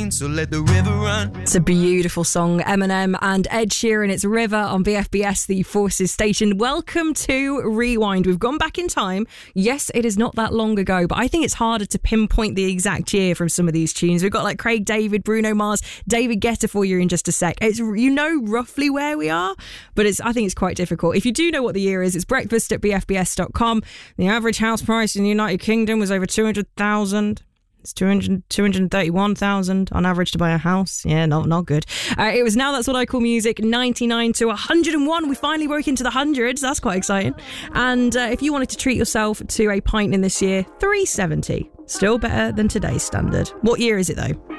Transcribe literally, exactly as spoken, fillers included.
rain, so let the river run. It's a beautiful song. Eminem and Ed Sheeran. It's River on B F B S, the Forces station. Welcome to Rewind. We've gone back in time. Yes, it is not that long ago, but I think it's harder to pinpoint the exact year from some of these tunes. We've got like Craig David, Bruno Mars, David Guetta for you in just a sec. It's, you know roughly where we are, but it's I think it's quite difficult. If you do know what the year is, it's breakfast at b f b s dot com. The average house price in the United Kingdom was over two hundred thousand. It's two hundred, two hundred thirty-one thousand on average to buy a house. Yeah, not not good. Uh, it was Now That's What I Call Music, ninety-nine to one hundred and one. We finally broke into the hundreds. That's quite exciting. And uh, if you wanted to treat yourself to a pint in this year, three seventy. Still better than today's standard. What year is it though?